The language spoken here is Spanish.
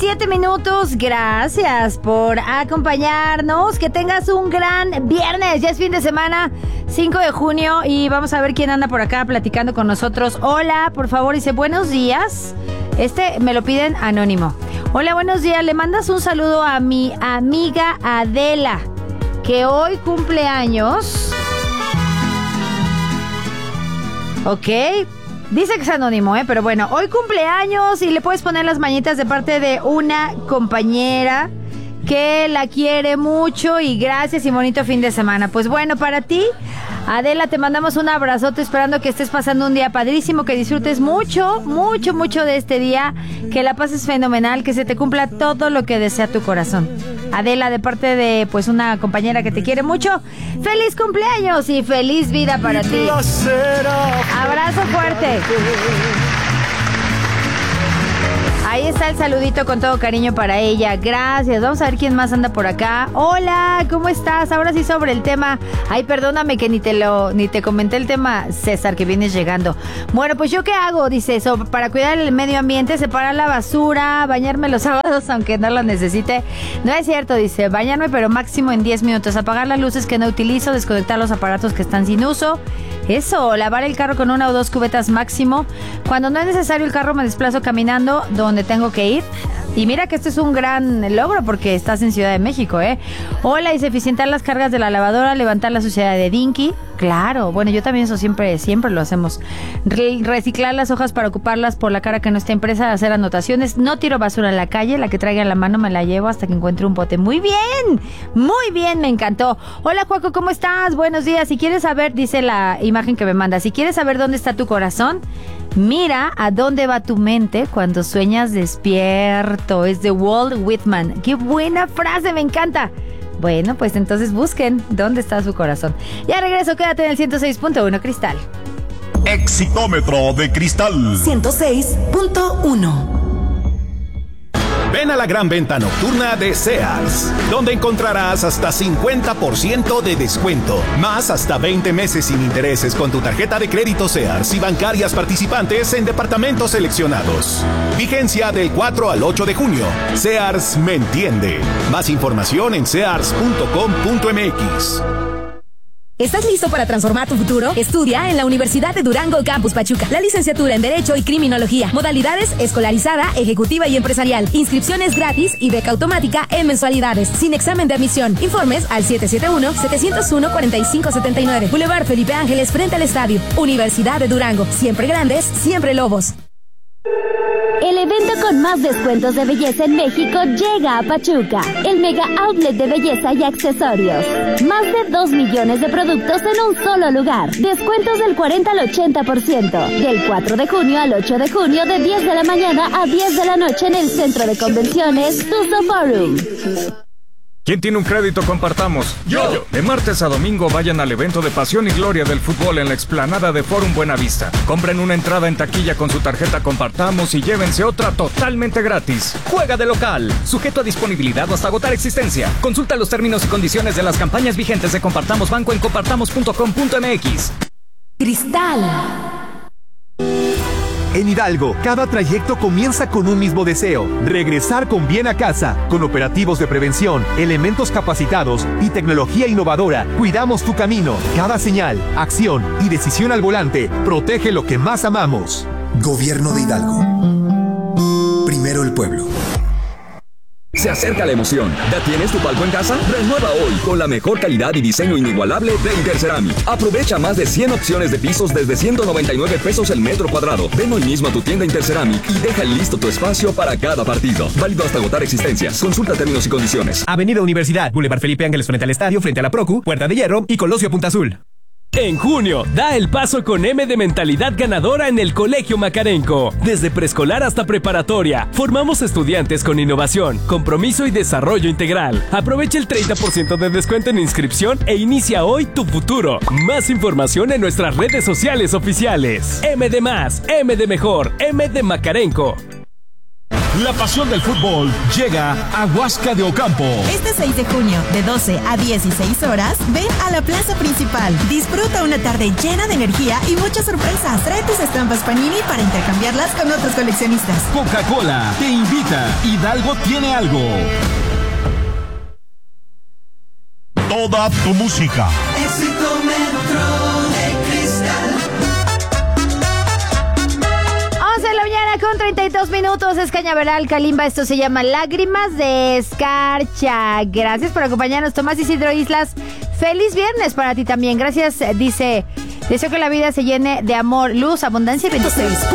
7:17. Gracias por acompañarnos. Que tengas un gran viernes. Ya es fin de semana, 5 de junio. Y vamos a ver quién anda por acá platicando con nosotros. Hola, por favor, dice buenos días. Me lo piden anónimo. Hola, buenos días. Le mandas un saludo a mi amiga Adela, que hoy cumple años. Ok. Dice que es anónimo, pero bueno, hoy cumpleaños y le puedes poner las mañitas de parte de una compañera que la quiere mucho y gracias y bonito fin de semana. Pues bueno, para ti, Adela, te mandamos un abrazote esperando que estés pasando un día padrísimo, que disfrutes mucho, mucho, mucho de este día, que la pases fenomenal, que se te cumpla todo lo que desea tu corazón. Adela, de parte de pues una compañera que te quiere mucho, feliz cumpleaños y feliz vida para ti. Abrazo fuerte. Ahí está el saludito con todo cariño para ella. Gracias. Vamos a ver quién más anda por acá. Hola, ¿cómo estás? Ahora sí sobre el tema. Ay, perdóname que ni te comenté el tema, César, que vienes llegando. Bueno, pues ¿yo qué hago? Dice eso, para cuidar el medio ambiente, separar la basura, bañarme los sábados aunque no lo necesite. No es cierto, dice, bañarme pero máximo en 10 minutos, apagar las luces que no utilizo, desconectar los aparatos que están sin uso. Eso, lavar el carro con 1 o 2 cubetas máximo. Cuando no es necesario el carro me desplazo caminando donde tengo que ir. Y mira que esto es un gran logro porque estás en Ciudad de México, Hola, dice eficientar las cargas de la lavadora, levantar la suciedad de Dinky. Claro, bueno, yo también eso siempre lo hacemos. Reciclar las hojas para ocuparlas por la cara que no está impresa, hacer anotaciones. No tiro basura en la calle, la que traiga en la mano me la llevo hasta que encuentre un bote. Muy bien, me encantó. Hola, Juaco, ¿cómo estás? Buenos días. Si quieres saber, dice la imagen que me manda, si quieres saber dónde está tu corazón, mira a dónde va tu mente cuando sueñas despierto. Es de Walt Whitman. ¡Qué buena frase! Me encanta. Bueno, pues entonces busquen dónde está su corazón. Ya regreso, quédate en el 106.1 Cristal. Exitómetro de Cristal 106.1. Ven a la gran venta nocturna de Sears, donde encontrarás hasta 50% de descuento, más hasta 20 meses sin intereses con tu tarjeta de crédito Sears y bancarias participantes en departamentos seleccionados. Vigencia del 4 al 8 de junio. Sears me entiende. Más información en sears.com.mx. ¿Estás listo para transformar tu futuro? Estudia en la Universidad de Durango Campus Pachuca. La licenciatura en Derecho y Criminología. Modalidades escolarizada, ejecutiva y empresarial. Inscripciones gratis y beca automática en mensualidades. Sin examen de admisión. Informes al 771-701-4579. Boulevard Felipe Ángeles frente al estadio. Universidad de Durango. Siempre grandes, siempre lobos. El evento con más descuentos de belleza en México llega a Pachuca. El Mega Outlet de Belleza y Accesorios. Más de 2 millones de productos en un solo lugar. Descuentos del 40 al 80%. Del 4 de junio al 8 de junio de 10 de la mañana a 10 de la noche en el Centro de Convenciones Tuzo Forum. ¿Quién tiene un crédito? Compartamos. Yo. De martes a domingo vayan al evento de pasión y gloria del fútbol en la explanada de Forum Buenavista. Compren una entrada en taquilla con su tarjeta Compartamos y llévense otra totalmente gratis. Juega de local. Sujeto a disponibilidad o hasta agotar existencia. Consulta los términos y condiciones de las campañas vigentes de Compartamos Banco en compartamos.com.mx. Cristal. En Hidalgo, cada trayecto comienza con un mismo deseo: regresar con bien a casa. Con operativos de prevención, elementos capacitados y tecnología innovadora, cuidamos tu camino. Cada señal, acción y decisión al volante protege lo que más amamos. Gobierno de Hidalgo. Primero el pueblo. Se acerca la emoción. ¿Ya tienes tu palco en casa? Renueva hoy con la mejor calidad y diseño inigualable de Interceramic. Aprovecha más de 100 opciones de pisos desde 199 pesos el metro cuadrado. Ven hoy mismo a tu tienda Interceramic y deja listo tu espacio para cada partido. Válido hasta agotar existencias. Consulta términos y condiciones. Avenida Universidad, Boulevard Felipe Ángeles frente al estadio, frente a la Procu, Puerta de Hierro y Colosio Punta Azul. En junio, da el paso con M de mentalidad ganadora en el Colegio Macarenco. Desde preescolar hasta preparatoria, formamos estudiantes con innovación, compromiso y desarrollo integral. Aprovecha el 30% de descuento en inscripción e inicia hoy tu futuro. Más información en nuestras redes sociales oficiales. M de más, M de mejor, M de Macarenco. La pasión del fútbol llega a Huasca de Ocampo. Este 6 de junio, de 12 a 16 horas, ven a la plaza principal. Disfruta una tarde llena de energía y muchas sorpresas. Trae tus estampas Panini para intercambiarlas con otros coleccionistas. Coca-Cola te invita. Hidalgo tiene algo. Toda tu música. Éxitometro de cristal. 11 de la mañana con 32 minutos. Es Cañaveral, Kalimba. Esto se llama Lágrimas de Escarcha. Gracias por acompañarnos, Tomás Isidro Islas. Feliz viernes para ti también. Gracias, dice. Deseo que la vida se llene de amor, luz, abundancia y bendiciones.